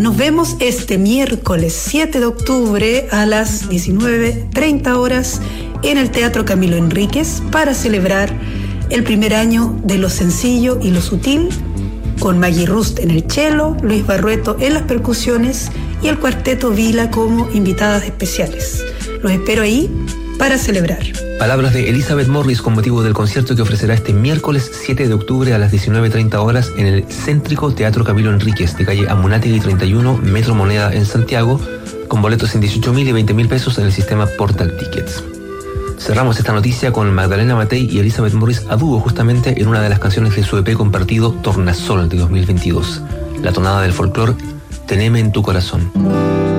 Nos vemos este miércoles 7 de octubre a las 19:30 horas en el Teatro Camilo Enríquez para celebrar el primer año de Lo Sencillo y Lo Sutil, con Maggie Rust en el cello, Luis Barrueto en las percusiones y el Cuarteto Vila como invitadas especiales. Los espero ahí para celebrar. Palabras de Elizabeth Morris con motivo del concierto que ofrecerá este miércoles 7 de octubre a las 19:30 horas en el céntrico Teatro Camilo Enríquez de calle Amunátegui 31, Metro Moneda en Santiago, con boletos en 18.000 y 20.000 pesos en el sistema Portal Tickets. Cerramos esta noticia con Magdalena Matei y Elizabeth Morris a dúo justamente en una de las canciones de su EP compartido Tornasol de 2022, la tonada del folclore Teneme en tu corazón.